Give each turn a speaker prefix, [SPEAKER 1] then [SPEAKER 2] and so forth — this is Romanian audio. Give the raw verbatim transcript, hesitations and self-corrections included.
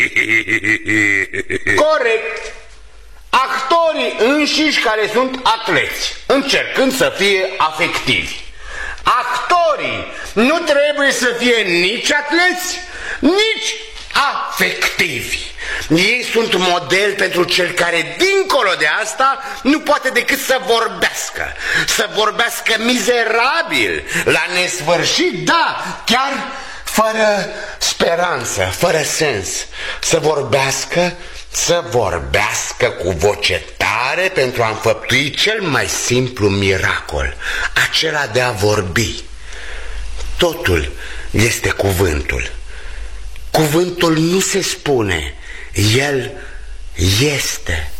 [SPEAKER 1] Corect. Actorii înșiși care sunt atleți, încercând să fie afectivi. Actorii nu trebuie să fie nici atleți, nici afectivi. Ei sunt model pentru cel care, dincolo de asta, nu poate decât să vorbească. Să vorbească mizerabil, la nesfârșit, da, chiar fără speranță, fără sens. Să vorbească, să vorbească cu voce tare pentru a înfăptui cel mai simplu miracol, acela de a vorbi. Totul este cuvântul. Cuvântul nu se spune, el este.